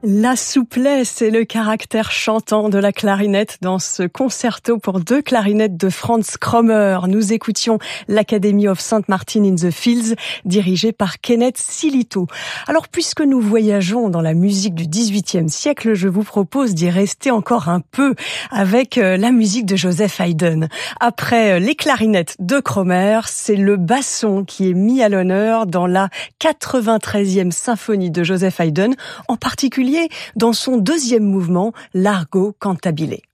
La souplesse et le caractère chantant de la clarinette dans ce concerto pour 2 clarinettes de Franz Krommer. Nous écoutions l'Academy of St. Martin in the Fields, dirigée par Kenneth Silito. Alors, puisque nous voyageons dans la musique du XVIIIe siècle, je vous propose d'y rester encore un peu avec la musique de Joseph Haydn. Après les clarinettes de Krommer, c'est le basson qui est mis à l'honneur dans la 93e symphonie de Joseph Haydn, en particulier dans son 2e mouvement, Largo Cantabile.